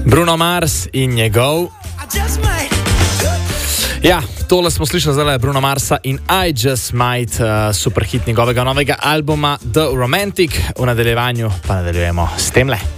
Bruno Mars in njegov. Ja, tole smo slišali zdaj Bruno Marsa in I Just Might, superhit njegovega novega albuma The Romantic. V nadaljevanju pa nadaljujemo s temle.